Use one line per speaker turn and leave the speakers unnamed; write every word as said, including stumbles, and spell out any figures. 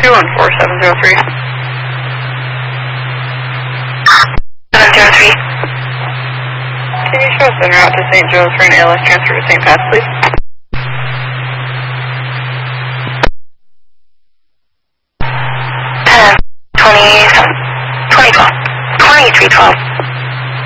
two one four seven zero three.
seven zero three.
Can you show us en route to Saint Joe's for an A L S transfer to Saint Pat's, please?
ten, twenty, twenty twelve. twenty-three twelve.